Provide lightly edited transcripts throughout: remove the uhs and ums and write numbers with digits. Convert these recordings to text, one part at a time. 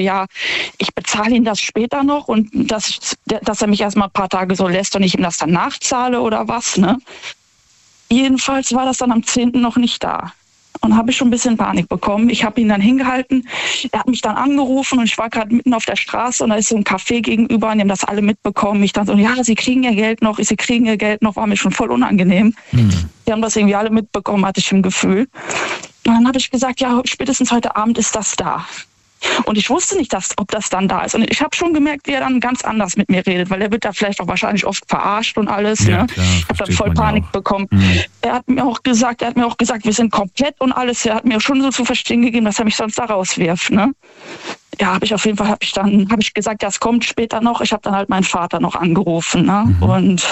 ja, ich bezahle ihm das später noch und dass er mich erstmal ein paar Tage so lässt und ich ihm das dann nachzahle oder was, ne? Jedenfalls war das dann am 10. noch nicht da. Und habe ich schon ein bisschen Panik bekommen. Ich habe ihn dann hingehalten. Er hat mich dann angerufen und ich war gerade mitten auf der Straße und da ist so ein Café gegenüber und die haben das alle mitbekommen. Ich dachte so, ja, Sie kriegen Ihr Geld noch, war mir schon voll unangenehm. Die haben das irgendwie alle mitbekommen, hatte ich im Gefühl. Und dann habe ich gesagt, ja, spätestens heute Abend ist das da. Und ich wusste nicht, ob das dann da ist. Und ich habe schon gemerkt, wie er dann ganz anders mit mir redet, weil er wird da vielleicht auch wahrscheinlich oft verarscht und alles. Ja, ne? klar, ich habe dann voll Panik bekommen. Er hat mir auch gesagt, wir sind komplett und alles. Er hat mir schon so zu verstehen gegeben, dass er mich sonst da rauswirft. Ne? Ja, habe ich gesagt, ja, es kommt später noch. Ich habe dann halt meinen Vater noch angerufen. Ne? Und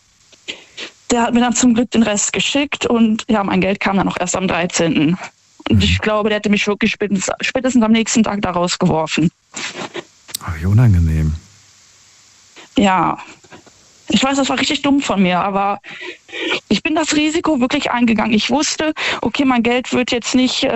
der hat mir dann zum Glück den Rest geschickt und ja, mein Geld kam dann auch erst am 13. Und ich glaube, der hätte mich wirklich spätestens am nächsten Tag da rausgeworfen. Ach, wie unangenehm. Ja, ich weiß, das war richtig dumm von mir, aber ich bin das Risiko wirklich eingegangen. Ich wusste, okay, mein Geld wird jetzt nicht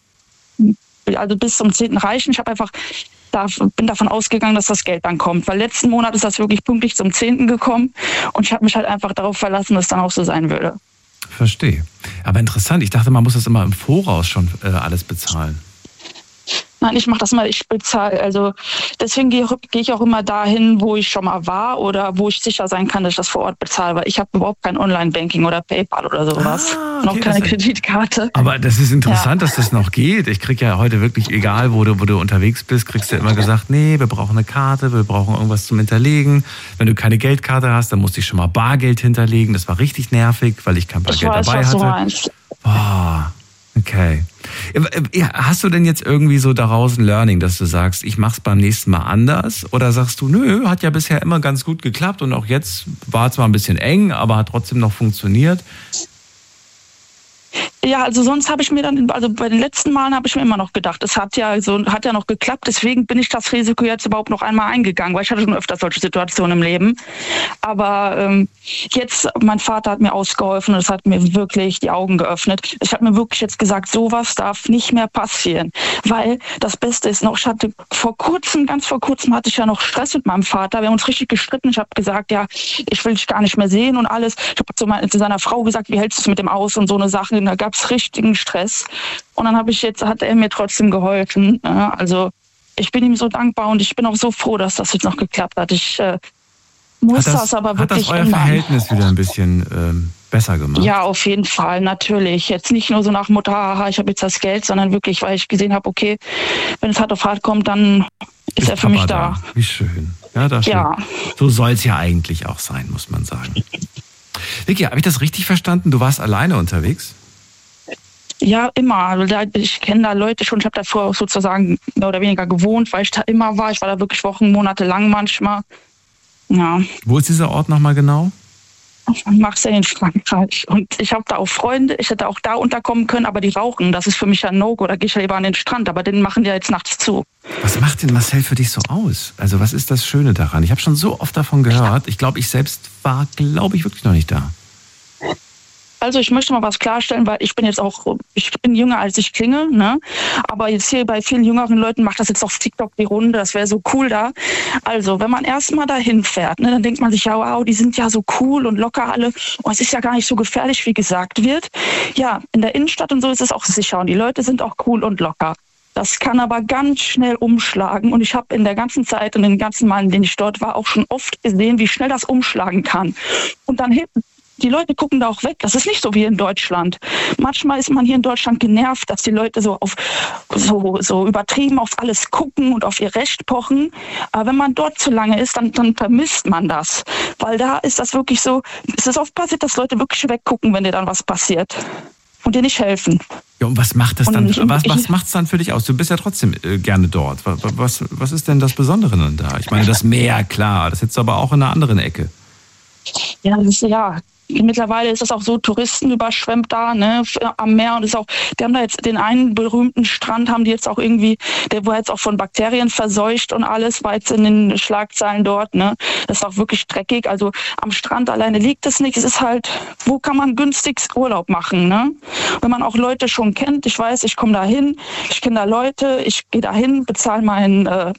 also bis zum 10. reichen. Ich bin davon ausgegangen, dass das Geld dann kommt. Weil letzten Monat ist das wirklich pünktlich zum 10. gekommen und ich habe mich halt einfach darauf verlassen, dass es dann auch so sein würde. Verstehe. Aber interessant, ich dachte, man muss das immer im Voraus schon alles bezahlen. Nein, ich mache das mal, ich bezahle. Also deswegen gehe ich auch immer dahin, wo ich schon mal war oder wo ich sicher sein kann, dass ich das vor Ort bezahle. Weil ich habe überhaupt kein Online-Banking oder PayPal oder sowas. Okay, noch keine Kreditkarte. Aber das ist interessant, dass das noch geht. Ich kriege ja heute wirklich, egal wo du unterwegs bist, kriegst du immer gesagt, nee, wir brauchen eine Karte, wir brauchen irgendwas zum Hinterlegen. Wenn du keine Geldkarte hast, dann musst du schon mal Bargeld hinterlegen. Das war richtig nervig, weil ich kein Bargeld dabei hatte. Du meinst. Boah. Okay. Hast du denn jetzt irgendwie so daraus ein Learning, dass du sagst, ich mach's beim nächsten Mal anders? Oder sagst du, nö, hat ja bisher immer ganz gut geklappt und auch jetzt war zwar ein bisschen eng, aber hat trotzdem noch funktioniert? Ja, also sonst habe ich mir dann, also bei den letzten Malen habe ich mir immer noch gedacht, es hat ja noch geklappt, deswegen bin ich das Risiko jetzt überhaupt noch einmal eingegangen, weil ich hatte schon öfter solche Situationen im Leben. Aber jetzt, mein Vater hat mir ausgeholfen und es hat mir wirklich die Augen geöffnet. Ich habe mir wirklich jetzt gesagt, sowas darf nicht mehr passieren, weil das Beste ist noch, ganz vor kurzem hatte ich ja noch Stress mit meinem Vater, wir haben uns richtig gestritten, ich habe gesagt, ja, ich will dich gar nicht mehr sehen und alles. Ich habe zu seiner Frau gesagt, wie hältst du es mit dem aus und so eine Sache. Da gab es richtigen Stress. Und dann hat er mir trotzdem geholfen. Also ich bin ihm so dankbar und ich bin auch so froh, dass das jetzt noch geklappt hat. Ich muss das aber wirklich ändern. Hat das euer Verhältnis wieder ein bisschen besser gemacht? Ja, auf jeden Fall, natürlich. Jetzt nicht nur so nach Mutter, haha, ich habe jetzt das Geld, sondern wirklich, weil ich gesehen habe, okay, wenn es hart auf hart kommt, dann ist er für mich da. Wie schön. Ja. So soll es ja eigentlich auch sein, muss man sagen. Vicky, habe ich das richtig verstanden? Du warst alleine unterwegs? Ja, immer. Ich kenne da Leute schon. Ich habe da vorher auch sozusagen mehr oder weniger gewohnt, weil ich da immer war. Ich war da wirklich Wochen, Monate lang manchmal. Ja. Wo ist dieser Ort nochmal genau? Marseille in Frankreich. Und ich habe da auch Freunde. Ich hätte auch da unterkommen können, aber die rauchen. Das ist für mich ja ein No-Go. Da gehe ich ja lieber an den Strand. Aber den machen die ja jetzt nachts zu. Was macht denn Marseille für dich so aus? Also was ist das Schöne daran? Ich habe schon so oft davon gehört. Ich glaube, ich selbst war, wirklich noch nicht da. Also ich möchte mal was klarstellen, weil ich bin jünger als ich klinge, ne? Aber jetzt hier bei vielen jüngeren Leuten macht das jetzt auf TikTok die Runde, das wäre so cool da. Also wenn man erstmal dahin fährt, ne, dann denkt man sich, ja wow, die sind ja so cool und locker alle und es ist ja gar nicht so gefährlich, wie gesagt wird. Ja, in der Innenstadt und so ist es auch sicher und die Leute sind auch cool und locker. Das kann aber ganz schnell umschlagen und ich habe in der ganzen Zeit und den ganzen Malen, in denen ich dort war, auch schon oft gesehen, wie schnell das umschlagen kann. Und dann die Leute gucken da auch weg. Das ist nicht so wie in Deutschland. Manchmal ist man hier in Deutschland genervt, dass die Leute so übertrieben auf alles gucken und auf ihr Recht pochen. Aber wenn man dort zu lange ist, dann vermisst man das. Weil da ist das wirklich so, es ist oft passiert, dass Leute wirklich weggucken, wenn dir dann was passiert. Und dir nicht helfen. Ja, und was macht das dann? Was macht's dann für dich aus? Du bist ja trotzdem gerne dort. Was ist denn das Besondere dann da? Ich meine, das Meer, klar, das hättest du aber auch in einer anderen Ecke. Ja, mittlerweile ist das auch so Touristen überschwemmt da, ne, am Meer und ist auch, die haben da jetzt den einen berühmten Strand, haben die jetzt auch irgendwie, der war jetzt auch von Bakterien verseucht und alles, war jetzt in den Schlagzeilen dort, ne, das ist auch wirklich dreckig, also am Strand alleine liegt es nicht, es ist halt, wo kann man günstig Urlaub machen, ne, wenn man auch Leute schon kennt, ich weiß, ich komme da hin, ich kenne da Leute, ich gehe da hin, bezahle meinen